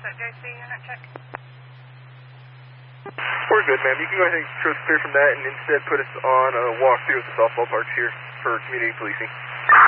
JC unit check. We're good, ma'am. You can go ahead and coast clear from that and instead put us on a walkthrough at the softball parks here for community policing.